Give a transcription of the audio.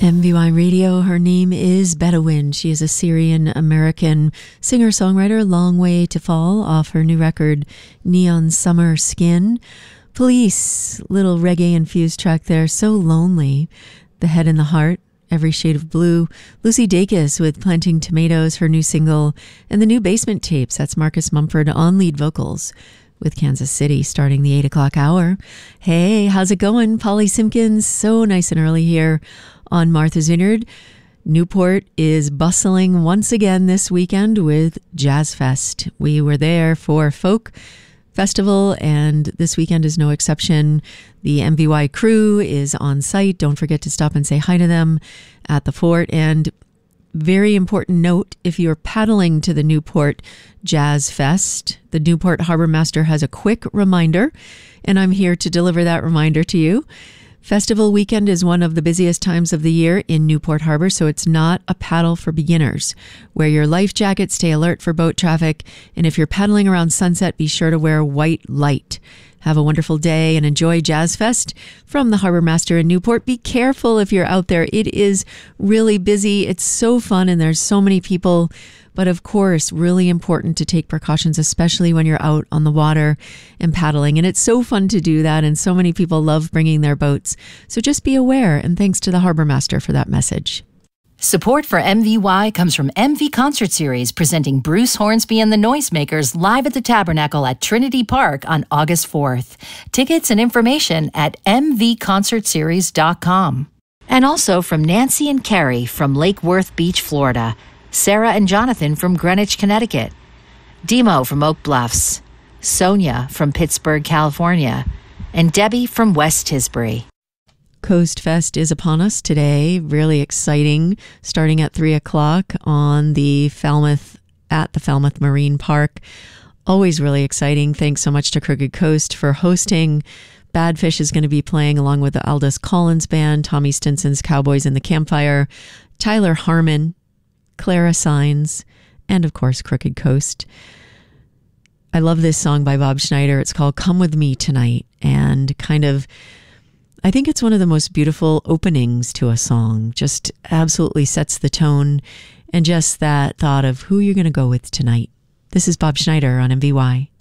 MVY Radio. Her name is Bedouin. She is a Syrian-American singer-songwriter. Long Way to Fall off her new record, Neon Summer Skin. Police, little reggae-infused track there. So Lonely. The Head and the Heart, Every Shade of Blue. Lucy Dacus with Planting Tomatoes, her new single. And the new Basement Tapes. That's Marcus Mumford on lead vocals with Kansas City starting the 8 o'clock hour. Hey, how's it going? Polly Simpkins, so nice and early here on Martha's Vineyard. Newport is bustling once again this weekend with Jazz Fest. We were there for Folk Festival, and this weekend is no exception. The MVY crew is on site. Don't forget to stop and say hi to them at the fort. And very important note, if you're paddling to the Newport Jazz Fest, the Newport Harbor Master has a quick reminder, and I'm here to deliver that reminder to you. Festival weekend is one of the busiest times of the year in Newport Harbor, so it's not a paddle for beginners. Wear your life jacket, stay alert for boat traffic, and if you're paddling around sunset, be sure to wear white light. Have a wonderful day and enjoy Jazz Fest from the Harbor Master in Newport. Be careful if you're out there. It is really busy. It's so fun and there's so many people. But of course, really important to take precautions, especially when you're out on the water and paddling. And it's so fun to do that. And so many people love bringing their boats. So just be aware. And thanks to the Harbor Master for that message. Support for MVY comes from MV Concert Series, presenting Bruce Hornsby and the Noisemakers live at the Tabernacle at Trinity Park on August 4th. Tickets and information at mvconcertseries.com. And also from Nancy and Carrie from Lake Worth Beach, Florida. Sarah and Jonathan from Greenwich, Connecticut. Demo from Oak Bluffs. Sonia from Pittsburgh, California. And Debbie from West Tisbury. Coast Fest is upon us today. Really exciting. Starting at 3 o'clock on the Falmouth Marine Park. Always really exciting. Thanks so much to Crooked Coast for hosting. Badfish is going to be playing along with the Aldous Collins Band, Tommy Stinson's Cowboys in the Campfire, Tyler Harmon, Clara Signs, and of course Crooked Coast. I love this song by Bob Schneider. It's called Come With Me Tonight, and I think it's one of the most beautiful openings to a song. Just absolutely sets the tone, and just that thought of who you're going to go with tonight. This is Bob Schneider on MVY.